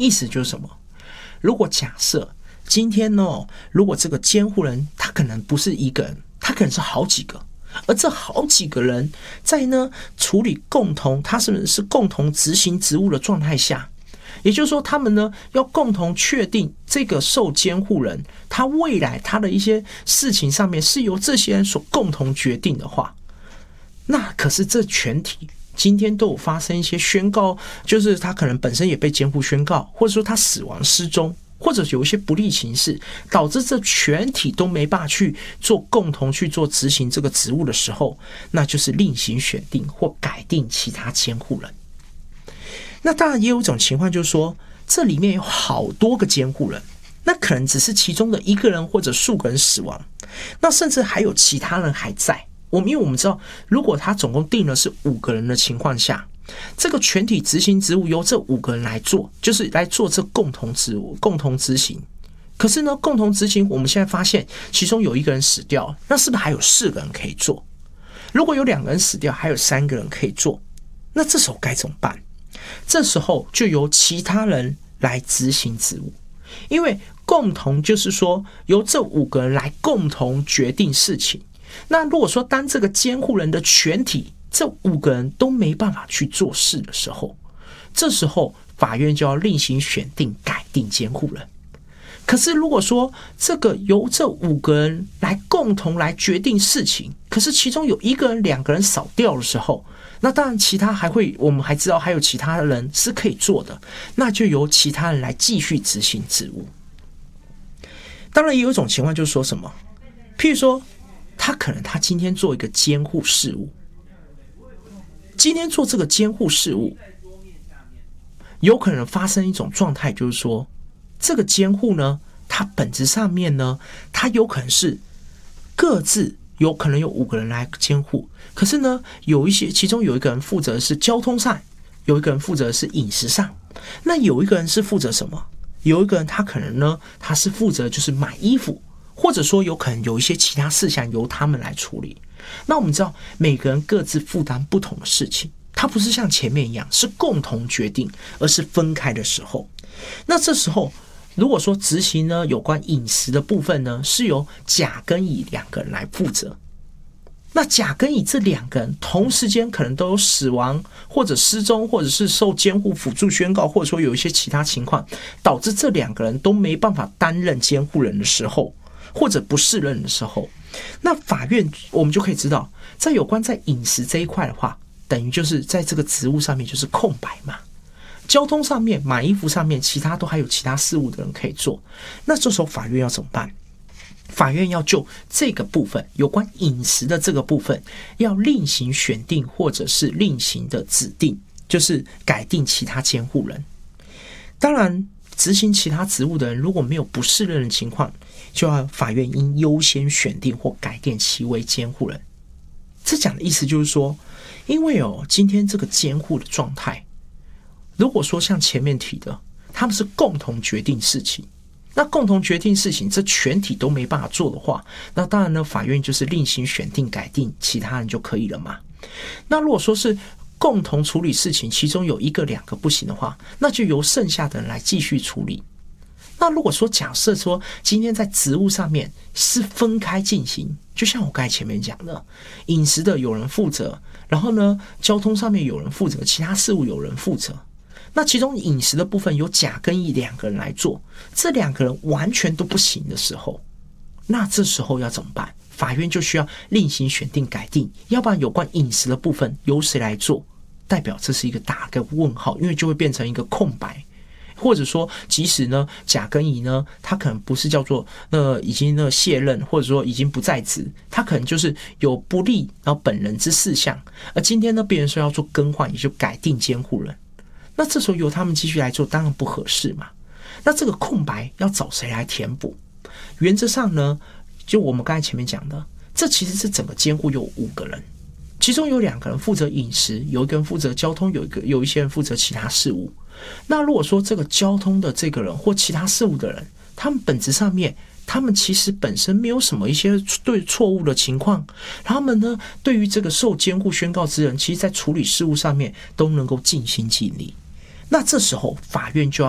意思就是什么？如果假设今天呢，如果这个监护人他可能不是一个人，他可能是好几个，而这好几个人在呢处理共同，他是共同执行职务的状态下，也就是说他们呢要共同确定这个受监护人他未来他的一些事情上面是由这些人所共同决定的话，那可是这全体今天都有发生一些宣告，就是他可能本身也被监护宣告，或者说他死亡失踪，或者有一些不利情势，导致这全体都没办法去做共同去做执行这个职务的时候，那就是另行选定或改定其他监护人。那当然也有一种情况，就是说这里面有好多个监护人，那可能只是其中的一个人或者数个人死亡，那甚至还有其他人还在。因为我们知道，如果他总共定的是5个人的情况下，这个全体执行职务由这5个人来做，就是来做这共同职务、共同执行。可是呢，共同执行我们现在发现其中有1个人死掉了，那是不是还有4个人可以做？如果有2个人死掉，还有3个人可以做，那这时候该怎么办？这时候就由其他人来执行职务，因为共同就是说由这5个人来共同决定事情。那如果说当这个监护人的全体这5个人都没办法去做事的时候，这时候法院就要另行选定改定监护人。可是如果说这个由这5个人来共同来决定事情，可是其中有1个人、2个人少掉的时候，那当然其他我们还知道还有其他人是可以做的，那就由其他人来继续执行职务。当然也有一种情况就是说什么，譬如说他今天做一个监护事务，今天做这个监护事务，有可能发生一种状态，就是说这个监护呢，它本质上面呢，它有可能是各自有可能有5个人来监护，可是呢，其中有1个人负责的是交通上，有1个人负责的是饮食上，那有1个人是负责什么？有1个人他可能呢，他是负责就是买衣服，或者说有可能有一些其他事项由他们来处理。那我们知道每个人各自负担不同的事情，它不是像前面一样是共同决定，而是分开的时候，那这时候如果说执行呢有关饮食的部分呢，是由甲跟乙2个人来负责。那甲跟乙这2个人同时间可能都有死亡或者失踪，或者是受监护辅助宣告，或者说有一些其他情况导致这2个人都没办法担任监护人的时候，或者不适任的时候，那法院我们就可以知道，在有关在饮食这一块的话，等于就是在这个职务上面就是空白嘛。交通上面、买衣服上面，其他都还有其他事务的人可以做。那这时候法院要怎么办？法院要就这个部分，有关饮食的这个部分，要另行选定或者是另行的指定，就是改定其他监护人。当然，执行其他职务的人如果没有不适任的情况，就要法院应优先选定或改定其为监护人。这讲的意思就是说，因为今天这个监护的状态，如果说像前面提的，他们是共同决定事情，那共同决定事情这全体都没办法做的话，那当然呢，法院就是另行选定改定其他人就可以了嘛。那如果说是共同处理事情，其中有1个、2个不行的话，那就由剩下的人来继续处理。那如果说假设说今天在职务上面是分开进行，就像我刚才前面讲的，饮食的有人负责，然后呢交通上面有人负责，其他事务有人负责，那其中饮食的部分由甲跟乙2个人来做，这2个人完全都不行的时候，那这时候要怎么办？法院就需要另行选定改定，要不然有关饮食的部分由谁来做，代表这是一个大个问号，因为就会变成一个空白。或者说即使呢甲跟乙呢，他可能不是叫做已经卸任，或者说已经不在职，他可能就是有不利然后本人之事项，而今天呢别人说要做更换，也就改定监护人，那这时候由他们继续来做当然不合适嘛。那这个空白要找谁来填补？原则上呢，就我们刚才前面讲的，这其实是整个监护有5个人，其中有2个人负责饮食，有1个人负责交通，有一些人负责其他事务。那如果说这个交通的这个人或其他事务的人，他们本质上面他们其实本身没有什么一些对错误的情况，他们呢对于这个受监护宣告之人，其实在处理事务上面都能够尽心尽力。那这时候法院就要